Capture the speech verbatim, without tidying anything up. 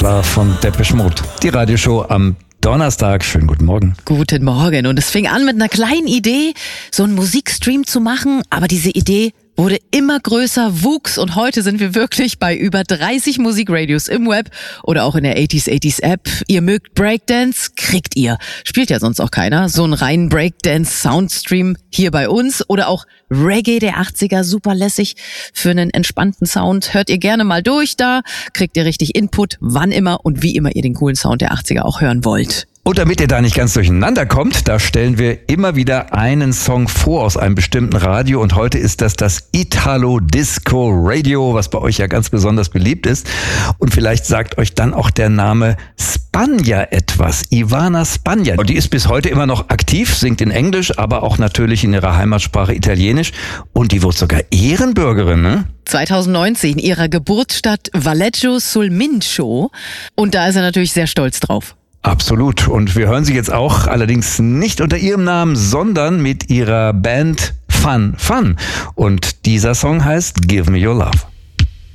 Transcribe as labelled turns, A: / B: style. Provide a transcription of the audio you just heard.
A: Winterschlaf von Depeche Mode. Die Radioshow am Donnerstag. Schönen guten Morgen.
B: Guten Morgen. Und es fing an mit einer kleinen Idee, so einen Musikstream zu machen. Aber diese Idee wurde immer größer, wuchs und heute sind wir wirklich bei über dreißig Musikradios im Web oder auch in der achtziger achtziger App. Ihr mögt Breakdance, kriegt ihr. Spielt ja sonst auch keiner. So einen reinen Breakdance-Soundstream hier bei uns oder auch Reggae der achtziger, super lässig für einen entspannten Sound. Hört ihr gerne mal durch da, kriegt ihr richtig Input, wann immer und wie immer ihr den coolen Sound der achtziger auch hören wollt.
A: Und damit ihr da nicht ganz durcheinander kommt, da stellen wir immer wieder einen Song vor aus einem bestimmten Radio und heute ist das das Italo Disco Radio, was bei euch ja ganz besonders beliebt ist. Und vielleicht sagt euch dann auch der Name Spagna etwas, Ivana Spagna. Und die ist bis heute immer noch aktiv, singt in Englisch, aber auch natürlich in ihrer Heimatsprache Italienisch und die wird sogar Ehrenbürgerin, ne?
B: zweitausendneunzehn in ihrer Geburtsstadt Valleggio sul Mincio und da ist er natürlich sehr stolz drauf.
A: Absolut. Und wir hören sie jetzt auch, allerdings nicht unter ihrem Namen, sondern mit ihrer Band Fun Fun. Und dieser Song heißt Give Me Your Love.